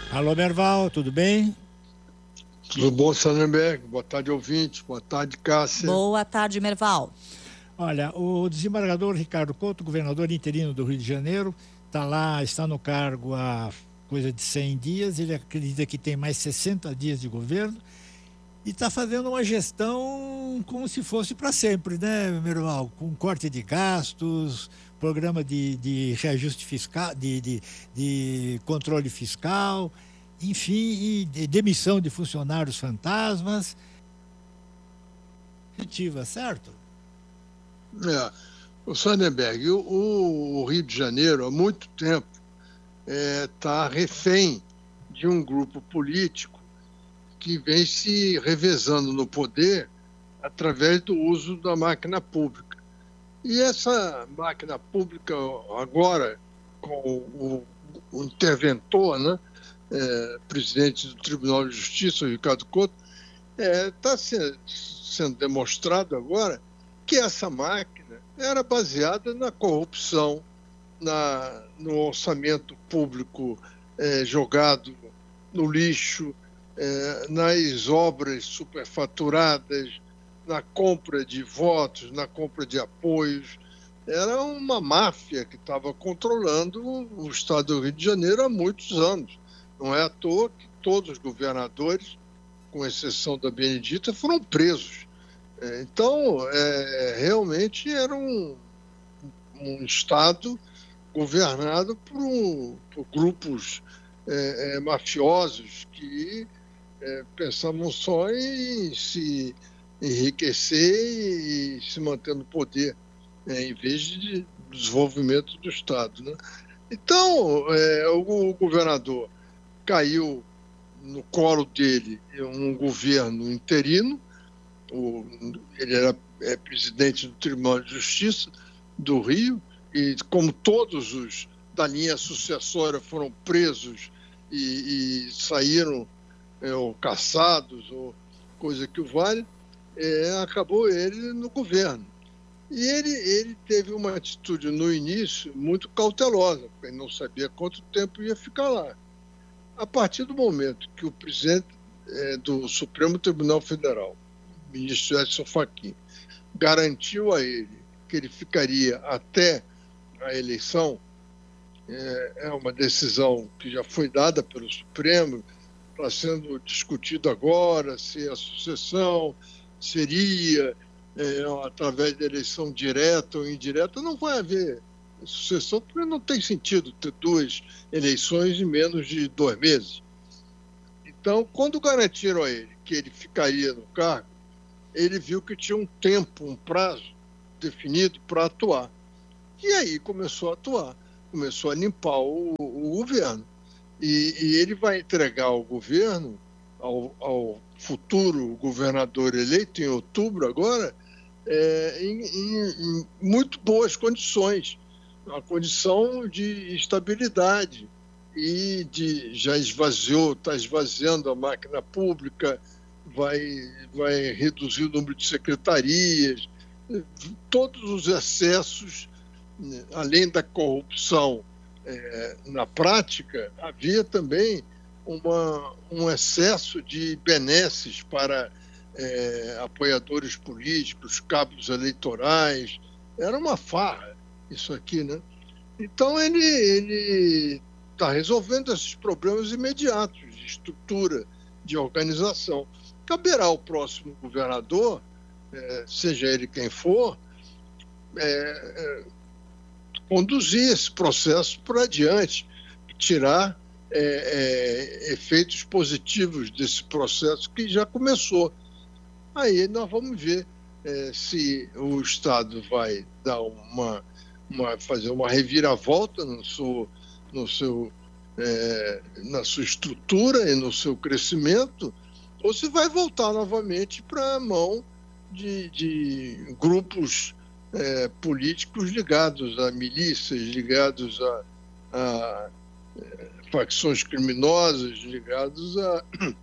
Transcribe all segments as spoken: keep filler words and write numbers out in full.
Alô, Merval, tudo bem? Tudo bom, Sandberg? Boa tarde, ouvinte. Boa tarde, Cássia. Boa tarde, Merval. Olha, o desembargador Ricardo Couto, governador interino do Rio de Janeiro, está lá, está no cargo há coisa de cem dias, ele acredita que tem mais sessenta dias de governo e está fazendo uma gestão como se fosse para sempre, né, Merval? Com corte de gastos, programa de, de reajuste fiscal, de, de, de controle fiscal, enfim, e de demissão de funcionários fantasmas. Positiva, certo? É, o Sandberg, o, o Rio de Janeiro, há muito tempo, está é, refém de um grupo político que vem se revezando no poder através do uso da máquina pública. E essa máquina pública, agora, com o, o interventor, né, é, presidente do Tribunal de Justiça, o Ricardo Couto, está é, se, sendo demonstrado agora que essa máquina era baseada na corrupção, na, no orçamento público é, jogado no lixo, é, nas obras superfaturadas, na compra de votos, na compra de apoios. Era uma máfia que estava controlando o estado do Rio de Janeiro há muitos anos. Não é à toa que todos os governadores, com exceção da Benedita, foram presos. Então, é, realmente era um, um estado governado por, um, por grupos é, é, mafiosos que é, pensavam só em se enriquecer e se manter no poder, é, em vez de desenvolvimento do estado, né? Então, é, o, o governador caiu no colo dele um governo interino. O, ele era é, presidente do Tribunal de Justiça do Rio e, como todos os da linha sucessória foram presos e, e saíram é, ou caçados ou coisa que o vale, é, acabou ele no governo. E ele, ele teve uma atitude no início muito cautelosa, porque ele não sabia quanto tempo ia ficar lá. A partir do momento que o presidente é, do Supremo Tribunal Federal, o ministro Edson Fachin, garantiu a ele que ele ficaria até a eleição, é, é uma decisão que já foi dada pelo Supremo, está sendo discutido agora se a sucessão seria é, através da eleição direta ou indireta. Não vai haver sucessão, porque não tem sentido ter duas eleições em menos de dois meses. Então, quando garantiram a ele que ele ficaria no cargo, ele viu que tinha um tempo, um prazo definido para atuar. E aí começou a atuar, começou a limpar o, o governo. E, e ele vai entregar o governo ao, ao futuro governador eleito em outubro agora, é, em, em, em muito boas condições, uma condição de estabilidade e de já esvaziou, está esvaziando a máquina pública, vai, vai reduzir o número de secretarias, todos os excessos, além da corrupção é, na prática, havia também uma, um excesso de benesses para é, apoiadores políticos, cabos eleitorais. Era uma farra isso aqui, né? Então ele ele está resolvendo esses problemas imediatos de estrutura, de organização. Caberá ao próximo governador, é, seja ele quem for, é, é, conduzir esse processo para adiante, tirar é, é, efeitos positivos desse processo que já começou. Aí nós vamos ver é, se o Estado vai dar uma, uma fazer uma reviravolta no seu, no seu, é, na sua estrutura e no seu crescimento, ou se vai voltar novamente para a mão de, de grupos é, políticos ligados a milícias, ligados a, a é, facções criminosas, ligados a,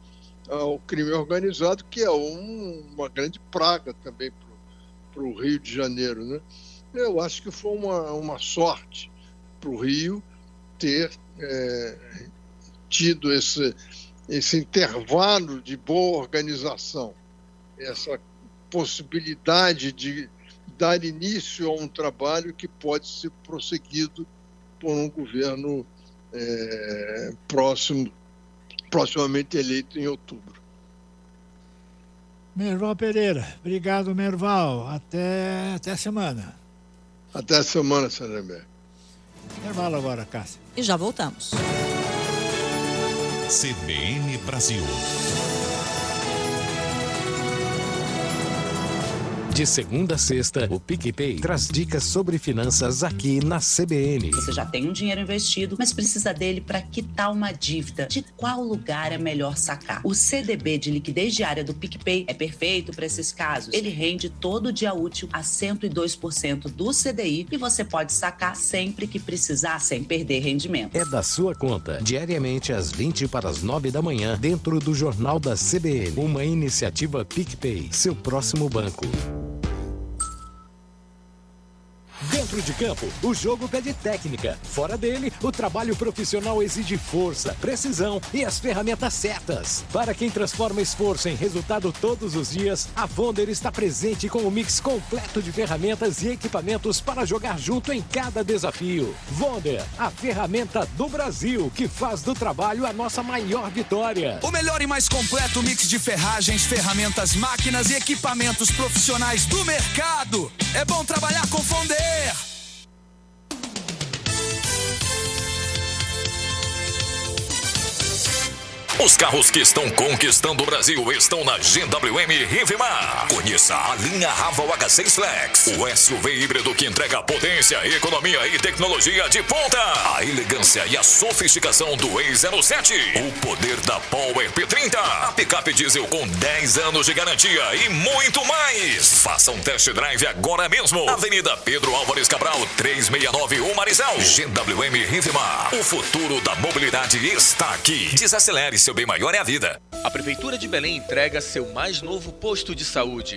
ao crime organizado, que é um, uma grande praga também para o Rio de Janeiro, né? Eu acho que foi uma, uma sorte para o Rio ter é, tido esse, esse intervalo de boa organização, essa possibilidade de dar início a um trabalho que pode ser prosseguido por um governo é, próximo, proximamente eleito em outubro. Merval Pereira, obrigado, Merval. Até, até a semana. Até a semana, Sarnenberg. Intervalo agora, Cássia. E já voltamos. C B N Brasil. De segunda a sexta, o PicPay traz dicas sobre finanças aqui na C B N. Você já tem um dinheiro investido, mas precisa dele para quitar uma dívida. De qual lugar é melhor sacar? O C D B de liquidez diária do PicPay é perfeito para esses casos. Ele rende todo dia útil a cento e dois por cento do C D I e você pode sacar sempre que precisar, sem perder rendimento. É da sua conta, diariamente às vinte para as nove da manhã, dentro do Jornal da C B N. Uma iniciativa PicPay, seu próximo banco. Dentro de campo, o jogo pede técnica. Fora dele, o trabalho profissional exige força, precisão e as ferramentas certas. Para quem transforma esforço em resultado todos os dias, a Vonder está presente com um mix completo de ferramentas e equipamentos para jogar junto em cada desafio. Vonder, a ferramenta do Brasil que faz do trabalho a nossa maior vitória. O melhor e mais completo mix de ferragens, ferramentas, máquinas e equipamentos profissionais do mercado. É bom trabalhar com Vonder. Os carros que estão conquistando o Brasil estão na G W M Rivemar. Conheça a linha Raval H seis Flex, o S U V híbrido que entrega potência, economia e tecnologia de ponta. A elegância e a sofisticação do E zero sete. O poder da Power P trinta. A picape diesel com dez anos de garantia e muito mais. Faça um test drive agora mesmo. Avenida Pedro Álvares Cabral, trezentos e sessenta e nove, o Marizal. G W M Rivemar. O futuro da mobilidade está aqui. Desacelere, seu bem maior é a vida. A Prefeitura de Belém entrega seu mais novo posto de saúde.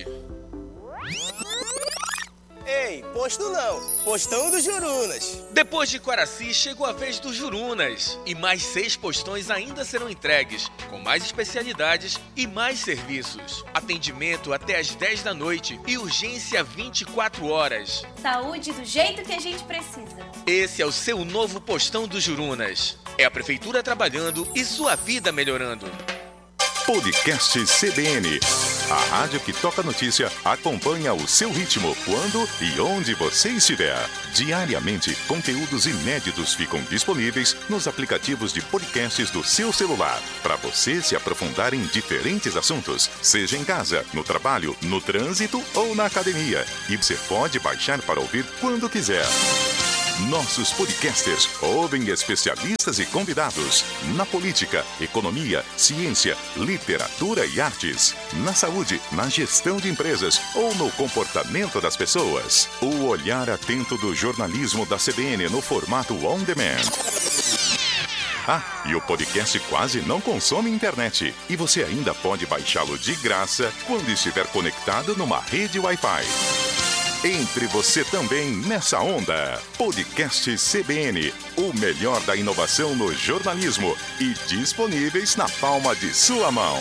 Ei, posto não, postão do Jurunas. Depois de Quaraci, chegou a vez do Jurunas. E mais seis postões ainda serão entregues, com mais especialidades e mais serviços. Atendimento até às dez da noite e urgência vinte e quatro horas. Saúde do jeito que a gente precisa. Esse é o seu novo postão do Jurunas. É a Prefeitura trabalhando e sua vida melhorando. Podcast C B N. A rádio que toca notícia acompanha o seu ritmo, quando e onde você estiver. Diariamente, conteúdos inéditos ficam disponíveis nos aplicativos de podcasts do seu celular, para você se aprofundar em diferentes assuntos, seja em casa, no trabalho, no trânsito ou na academia. E você pode baixar para ouvir quando quiser. Nossos podcasters ouvem especialistas e convidados na política, economia, ciência, literatura e artes, na saúde, na gestão de empresas ou no comportamento das pessoas. O olhar atento do jornalismo da C B N no formato on demand. Ah, e o podcast quase não consome internet. E você ainda pode baixá-lo de graça quando estiver conectado numa rede Wi-Fi. Entre você também nessa onda. Podcast C B N, o melhor da inovação no jornalismo e disponíveis na palma de sua mão.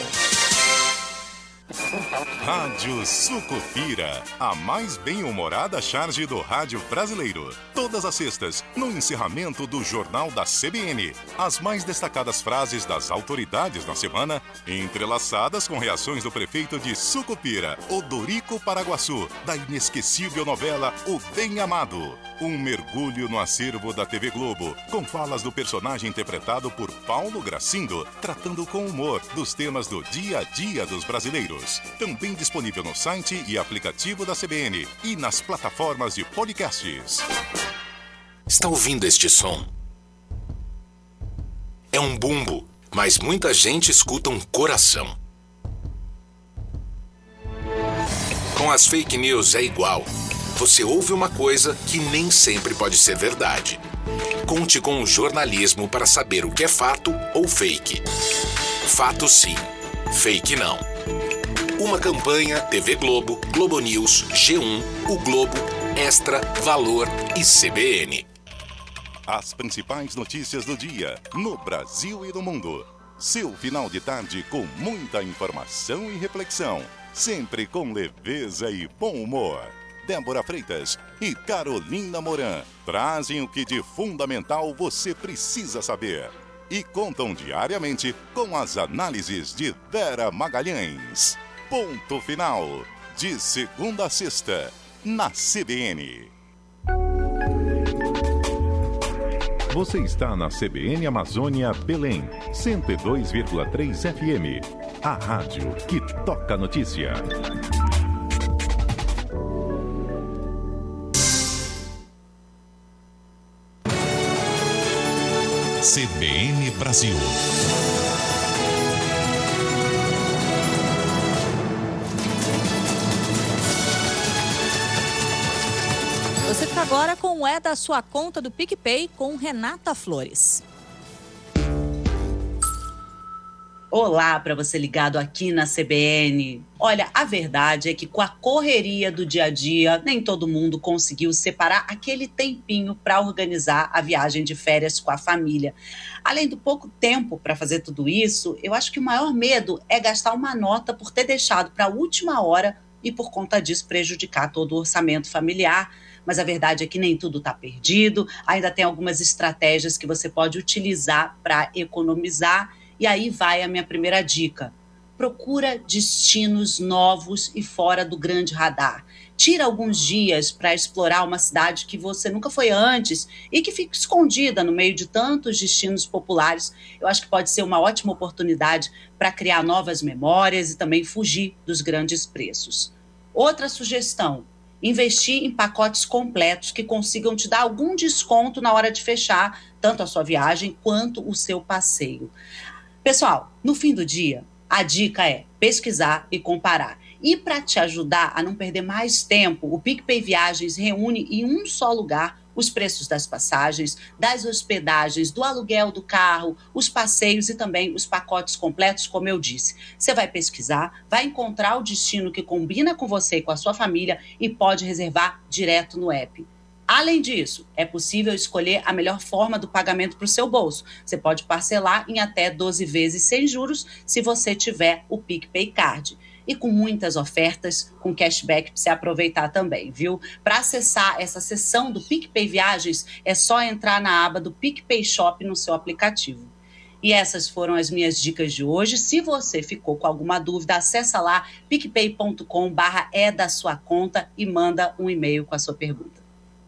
Rádio Sucupira, a mais bem-humorada charge do rádio brasileiro. Todas as sextas, no encerramento do Jornal da C B N. As mais destacadas frases das autoridades na semana, entrelaçadas com reações do prefeito de Sucupira, Odorico Paraguaçu, da inesquecível novela O Bem Amado. Um mergulho no acervo da T V Globo, com falas do personagem interpretado por Paulo Gracindo, tratando com humor dos temas do dia a dia dos brasileiros. Também disponível no site e aplicativo da C B N e nas plataformas de podcasts. Está ouvindo este som? É um bumbo, mas muita gente escuta um coração. Com as fake news é igual. Você ouve uma coisa que nem sempre pode ser verdade. Conte com o jornalismo para saber o que é fato ou fake. Fato sim, fake não. Uma campanha T V Globo, Globo News, G um, O Globo, Extra, Valor e C B N. As principais notícias do dia, no Brasil e no mundo. Seu final de tarde com muita informação e reflexão. Sempre com leveza e bom humor. Débora Freitas e Carolina Moran trazem o que de fundamental você precisa saber. E contam diariamente com as análises de Vera Magalhães. Ponto final. De segunda a sexta, na C B N. Você está na C B N Amazônia Belém, cento e dois vírgula três F M. A rádio que toca notícia. C B N Brasil. Você fica agora com o É da Sua Conta do PicPay com Renata Flores. Olá para você ligado aqui na C B N. Olha, a verdade é que com a correria do dia a dia, nem todo mundo conseguiu separar aquele tempinho para organizar a viagem de férias com a família. Além do pouco tempo para fazer tudo isso, eu acho que o maior medo é gastar uma nota por ter deixado para a última hora e por conta disso prejudicar todo o orçamento familiar. Mas a verdade é que nem tudo está perdido, ainda tem algumas estratégias que você pode utilizar para economizar. E aí vai a minha primeira dica. Procura destinos novos e fora do grande radar. Tira alguns dias para explorar uma cidade que você nunca foi antes e que fica escondida no meio de tantos destinos populares. Eu acho que pode ser uma ótima oportunidade para criar novas memórias e também fugir dos grandes preços. Outra sugestão. Investir em pacotes completos que consigam te dar algum desconto na hora de fechar tanto a sua viagem quanto o seu passeio. Pessoal, no fim do dia, a dica é pesquisar e comparar. E para te ajudar a não perder mais tempo, o PicPay Viagens reúne em um só lugar os preços das passagens, das hospedagens, do aluguel do carro, os passeios e também os pacotes completos, como eu disse. Você vai pesquisar, vai encontrar o destino que combina com você e com a sua família e pode reservar direto no app. Além disso, é possível escolher a melhor forma do pagamento para o seu bolso. Você pode parcelar em até doze vezes sem juros se você tiver o PicPay Card. E com muitas ofertas, com cashback para você aproveitar também, viu? Para acessar essa seção do PicPay Viagens, é só entrar na aba do PicPay Shop no seu aplicativo. E essas foram as minhas dicas de hoje. Se você ficou com alguma dúvida, acessa lá picpay ponto com barra é da sua conta e manda um e-mail com a sua pergunta.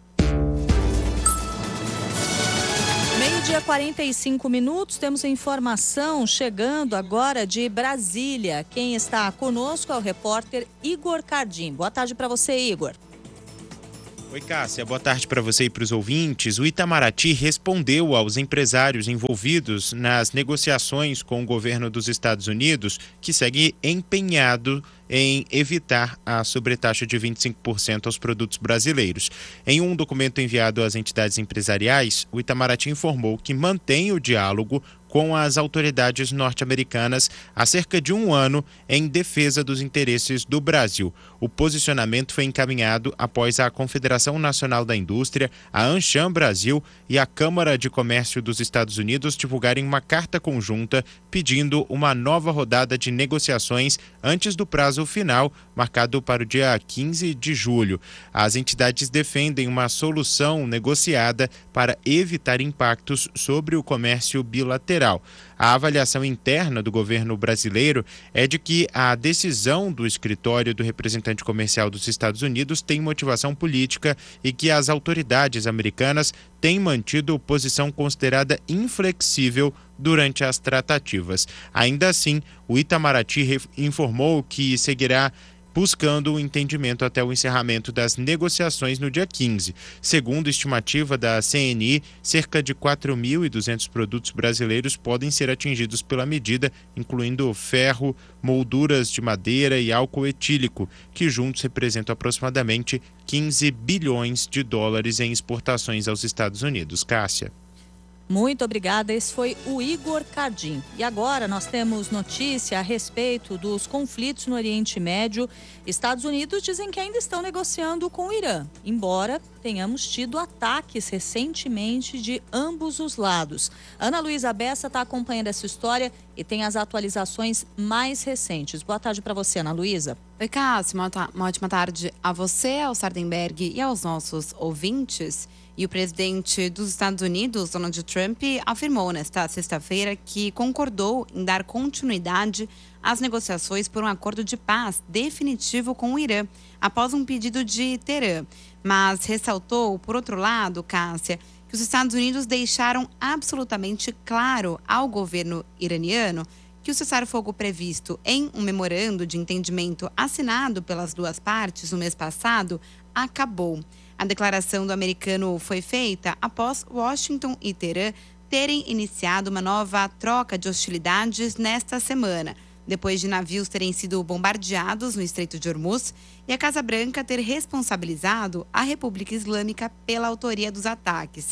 Meio-dia, quarenta e cinco minutos, temos informação chegando agora de Brasília. Quem está conosco é o repórter Igor Cardim. Boa tarde para você, Igor. Oi, Cássia. Boa tarde para você e para os ouvintes. O Itamaraty respondeu aos empresários envolvidos nas negociações com o governo dos Estados Unidos, que segue empenhado em evitar a sobretaxa de vinte e cinco por cento aos produtos brasileiros. Em um documento enviado às entidades empresariais, o Itamaraty informou que mantém o diálogo com as autoridades norte-americanas há cerca de um ano em defesa dos interesses do Brasil. O posicionamento foi encaminhado após a Confederação Nacional da Indústria, a ANCHAM Brasil e a Câmara de Comércio dos Estados Unidos divulgarem uma carta conjunta pedindo uma nova rodada de negociações antes do prazo final, marcado para o dia quinze de julho. As entidades defendem uma solução negociada para evitar impactos sobre o comércio bilateral. A avaliação interna do governo brasileiro é de que a decisão do escritório do representante comercial dos Estados Unidos tem motivação política e que as autoridades americanas têm mantido posição considerada inflexível durante as tratativas. Ainda assim, o Itamaraty informou que seguirá buscando o entendimento até o encerramento das negociações no dia quinze. Segundo estimativa da C N I, cerca de quatro mil e duzentos produtos brasileiros podem ser atingidos pela medida, incluindo ferro, molduras de madeira e álcool etílico, que juntos representam aproximadamente quinze bilhões de dólares em exportações aos Estados Unidos. Cássia. Muito obrigada, esse foi o Igor Cardim. E agora nós temos notícia a respeito dos conflitos no Oriente Médio. Estados Unidos dizem que ainda estão negociando com o Irã, embora tenhamos tido ataques recentemente de ambos os lados. Ana Luísa Bessa está acompanhando essa história e tem as atualizações mais recentes. Boa tarde para você, Ana Luísa. Oi, Cássio, uma, uma ótima tarde a você, ao Sardenberg e aos nossos ouvintes. E o presidente dos Estados Unidos, Donald Trump, afirmou nesta sexta-feira que concordou em dar continuidade às negociações por um acordo de paz definitivo com o Irã, após um pedido de Teherã. Mas ressaltou, por outro lado, Cássia, que os Estados Unidos deixaram absolutamente claro ao governo iraniano que o cessar-fogo previsto em um memorando de entendimento assinado pelas duas partes no mês passado acabou. A declaração do americano foi feita após Washington e Teherã terem iniciado uma nova troca de hostilidades nesta semana, depois de navios terem sido bombardeados no Estreito de Hormuz e a Casa Branca ter responsabilizado a República Islâmica pela autoria dos ataques.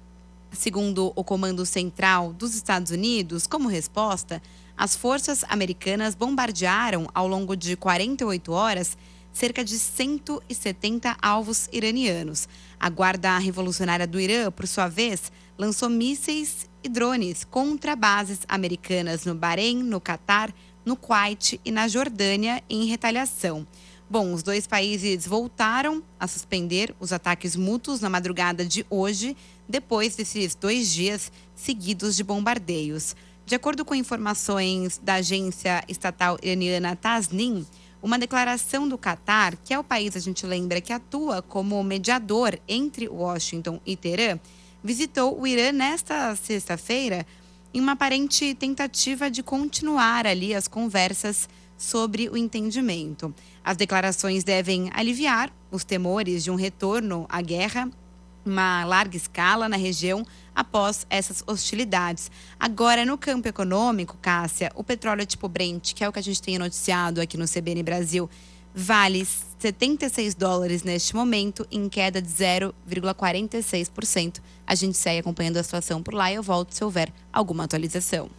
Segundo o Comando Central dos Estados Unidos, como resposta, as forças americanas bombardearam ao longo de quarenta e oito horas cerca de cento e setenta alvos iranianos. A Guarda Revolucionária do Irã, por sua vez, lançou mísseis e drones contra bases americanas no Bahrein, no Catar, no Kuwait e na Jordânia em retaliação. Bom, os dois países voltaram a suspender os ataques mútuos na madrugada de hoje, depois desses dois dias seguidos de bombardeios. De acordo com informações da agência estatal iraniana Tasnim, uma declaração do Catar, que é o país, a gente lembra, que atua como mediador entre Washington e Teherã, visitou o Irã nesta sexta-feira em uma aparente tentativa de continuar ali as conversas sobre o entendimento. As declarações devem aliviar os temores de um retorno à guerra em uma larga escala na região após essas hostilidades. Agora, no campo econômico, Cássia, o petróleo tipo Brent, que é o que a gente tem noticiado aqui no C B N Brasil, vale setenta e seis dólares neste momento, em queda de zero vírgula quarenta e seis por cento. A gente segue acompanhando a situação por lá e eu volto se houver alguma atualização.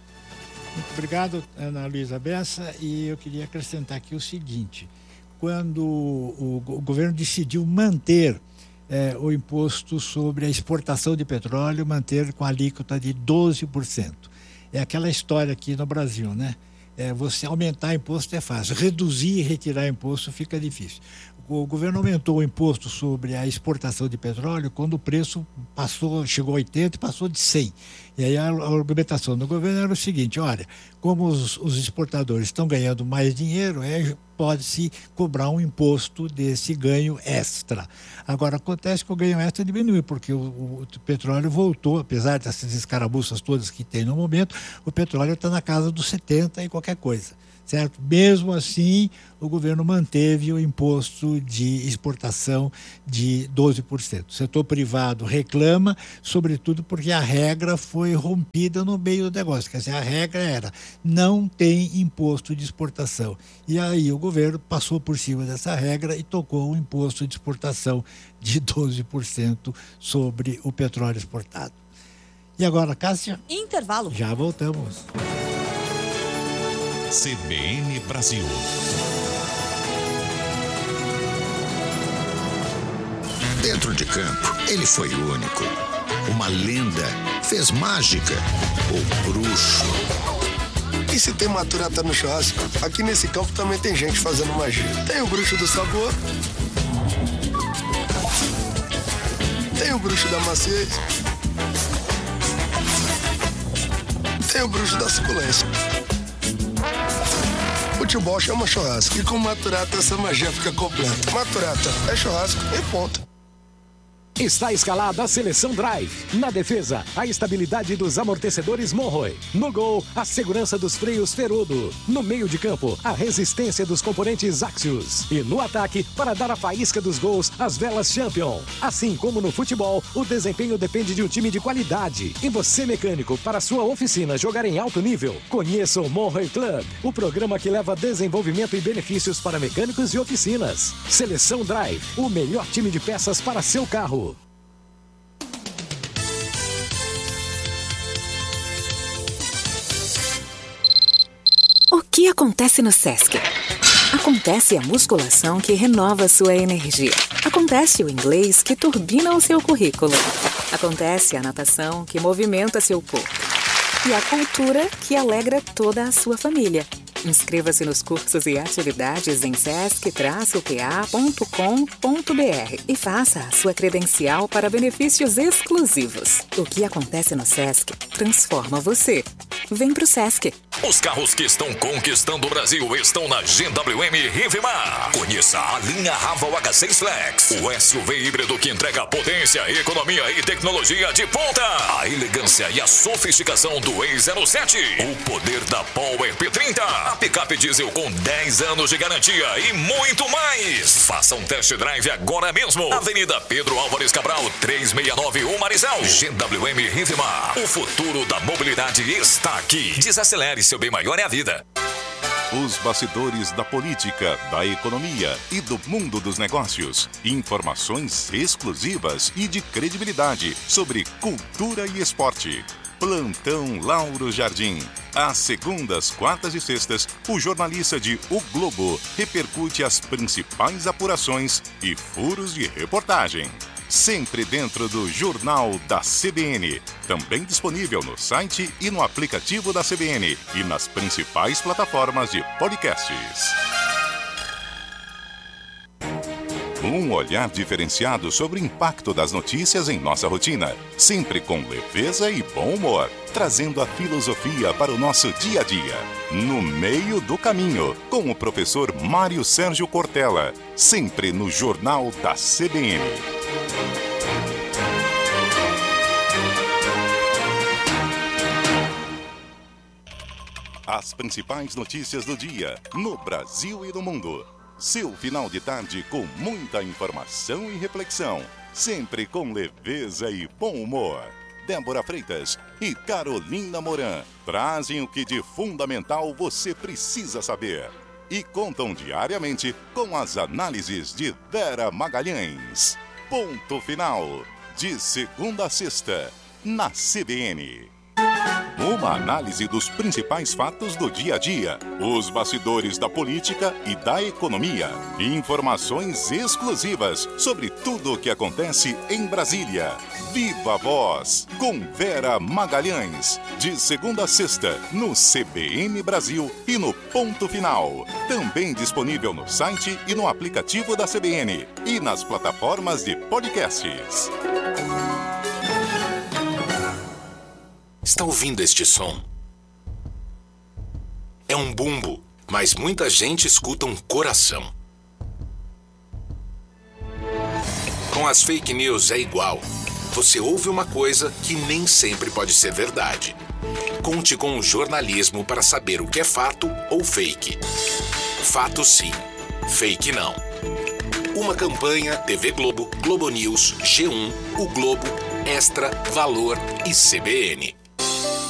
Muito obrigado, Ana Luísa Bessa. E eu queria acrescentar aqui o seguinte: quando o, o governo decidiu manter É, o imposto sobre a exportação de petróleo, manter com a alíquota de doze por cento. É aquela história aqui no Brasil, né? É, você aumentar imposto é fácil, reduzir e retirar imposto fica difícil. O governo aumentou o imposto sobre a exportação de petróleo quando o preço passou, chegou a oitenta e passou de cem. E aí a, a argumentação do governo era o seguinte: olha, como os, os exportadores estão ganhando mais dinheiro, é, pode-se cobrar um imposto desse ganho extra. Agora, acontece que o ganho extra diminui, porque o, o, o petróleo voltou, apesar dessas escaramuças todas que tem no momento, o petróleo está na casa dos setenta e qualquer coisa. Certo? Mesmo assim, o governo manteve o imposto de exportação de doze por cento. O setor privado reclama, sobretudo porque a regra foi rompida no meio do negócio. Quer dizer, a regra era, não tem imposto de exportação. E aí o governo passou por cima dessa regra e tocou um imposto de exportação de doze por cento sobre o petróleo exportado. E agora, Cássia? Intervalo. Já voltamos. C B N Brasil. Dentro de campo, ele foi único. Uma lenda, fez mágica, o bruxo. E se tem maturata no churrasco, aqui nesse campo também tem gente fazendo magia. Tem o bruxo do sabor, tem o bruxo da maciez, tem o bruxo da suculência. Futebol chama churrasco e com Maturata essa magia fica completa. Maturata é churrasco e ponto. Está escalada a seleção Drive. Na defesa, a estabilidade dos amortecedores Monroe. No gol, a segurança dos freios Ferodo. No meio de campo, a resistência dos componentes Axios. E no ataque, para dar a faísca dos gols, as velas Champion. Assim como no futebol, o desempenho depende de um time de qualidade. E você, mecânico, para sua oficina jogar em alto nível, conheça o Monroe Club, o programa que leva desenvolvimento e benefícios para mecânicos e oficinas. Seleção Drive, o melhor time de peças para seu carro. que acontece no Sesc? Acontece a musculação que renova sua energia. Acontece o inglês que turbina o seu currículo. Acontece a natação que movimenta seu corpo. E a cultura que alegra toda a sua família. Inscreva-se nos cursos e atividades em sesc traço p a ponto com ponto b r e faça a sua credencial para benefícios exclusivos. O que acontece no Sesc transforma você. Vem pro Sesc. Os carros que estão conquistando o Brasil estão na G W M Rivemar. Conheça a linha Raval H seis Flex, o S U V híbrido que entrega potência, economia e tecnologia de ponta. A elegância e a sofisticação do E zero sete. O poder da Power P trinta. A picape diesel com dez anos de garantia e muito mais. Faça um test drive agora mesmo. Avenida Pedro Álvares Cabral, trezentos e sessenta e nove, o Marizal. G W M Rivemar. O futuro da mobilidade está aqui. Desacelere, seu bem maior é a vida. Os bastidores da política, da economia e do mundo dos negócios. Informações exclusivas e de credibilidade sobre cultura e esporte. Plantão Lauro Jardim. Às segundas, quartas e sextas, o jornalista de O Globo repercute as principais apurações e furos de reportagem. Sempre dentro do Jornal da C B N. Também disponível no site e no aplicativo da C B N e nas principais plataformas de podcasts. Um olhar diferenciado sobre o impacto das notícias em nossa rotina, sempre com leveza e bom humor, trazendo a filosofia para o nosso dia a dia. No meio do caminho, com o professor Mário Sérgio Cortella, sempre no Jornal da C B N. As principais notícias do dia, no Brasil e no mundo. Seu final de tarde com muita informação e reflexão, sempre com leveza e bom humor. Débora Freitas e Carolina Moran trazem o que de fundamental você precisa saber e contam diariamente com as análises de Vera Magalhães. Ponto final, de segunda a sexta, na C B N. Uma análise dos principais fatos do dia a dia, os bastidores da política e da economia. Informações exclusivas sobre tudo o que acontece em Brasília. Viva a Voz, com Vera Magalhães. De segunda a sexta, no C B N Brasil e no Ponto Final. Também disponível no site e no aplicativo da C B N e nas plataformas de podcasts. Está ouvindo este som? É um bumbo, mas muita gente escuta um coração. Com as fake news é igual. Você ouve uma coisa que nem sempre pode ser verdade. Conte com o jornalismo para saber o que é fato ou fake. Fato sim, fake não. Uma campanha T V Globo, Globo News, G um, O Globo, Extra, Valor e C B N.